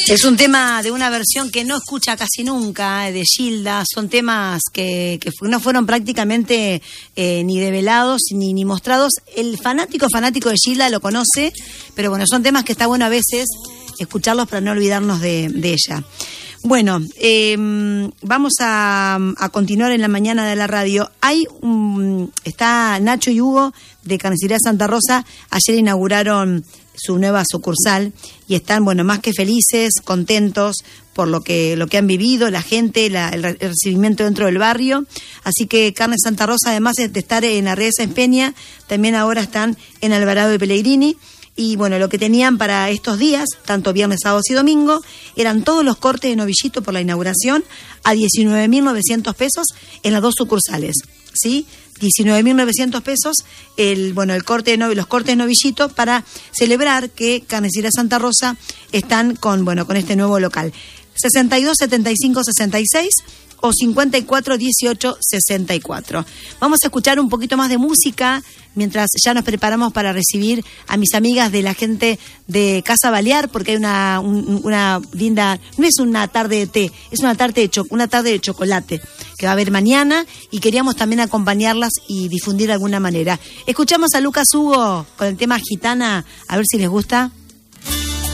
Es un tema de una versión que no escucha casi nunca, de Gilda. Son temas que no fueron prácticamente ni develados ni mostrados. El fanático de Gilda lo conoce, pero bueno, son temas que está bueno a veces escucharlos para no olvidarnos de ella. Bueno, vamos a continuar en la mañana de la radio. Está Nacho y Hugo de Carnicería Santa Rosa. Ayer inauguraron su nueva sucursal y están, bueno, más que felices, contentos por lo que han vivido, la gente, el recibimiento dentro del barrio. Así que Carne Santa Rosa, además de estar en la Reyes en Peña, también ahora están en Alvarado de Pellegrini. Y bueno, lo que tenían para estos días, tanto viernes, sábados y domingo, eran todos los cortes de novillito por la inauguración a 19.900 pesos en las dos sucursales, ¿sí? 19.900 pesos los cortes de novillito para celebrar que Carnicería Santa Rosa están con este nuevo local. 62 75 66 o 54 18 64. Vamos a escuchar un poquito más de música mientras ya nos preparamos para recibir a mis amigas de la gente de Casa Balear, porque hay una linda, no es una tarde de té, es una tarde de chocolate que va a haber mañana y queríamos también acompañarlas y difundir de alguna manera. Escuchamos a Lucas Hugo con el tema Gitana, a ver si les gusta.